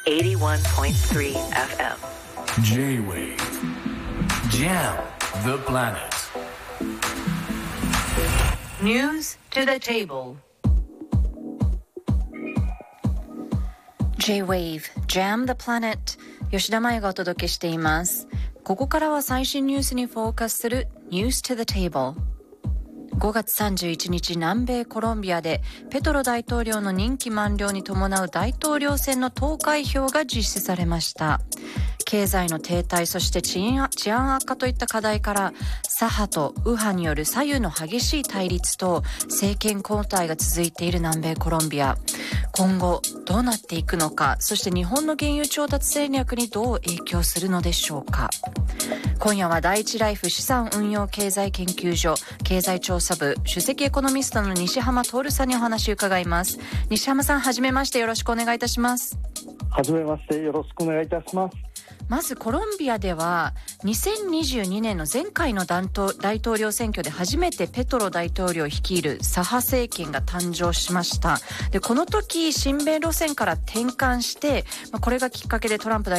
81.3 FM J-Wave Jam the planet News to the table J-Wave Jam the Planet 吉田麻也がお届けしています。ここからは最新ニュースにフォーカスする News to the Table。 5月31日南米コロンビアでペトロ大統領の任期満了に伴う大統領選の投開票が実施されました。経済の停滞、そして治安悪化といった課題から左派と右派による左右の激しい対立と政権交代が続いている南米コロンビア。今後どうなっていくのか、そして日本の原油調達戦略にどう影響するのでしょうか。今夜は第一ライフ資産運用経済研究所経済調査部首席エコノミストの西浜徹さんにお話を伺います。西浜さん、はじめまして、よろしくお願いいたします。 はじめまして、よろしくお願いいたします。 まずコロンビアでは2022年の前回の大統領選挙で初めてペトロ大統領率いる左派政権が誕生しました。でこの時親米路線から転換して、これがきっかけでトランプ大